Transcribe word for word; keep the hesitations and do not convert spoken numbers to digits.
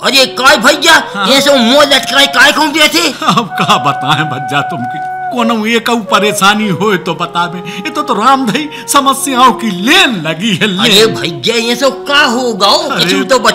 अरे काय भैया, ये सब मुंह लटकाए काय कौन दिए थे? अब का बताएं भज्जा तुमकी, कोनो एक परेशानी हो तो बतावे। ये तो, तो रामधई समस्याओं की लेन लगी है लेन। अरे भैया ये सब का होगा? अरे तो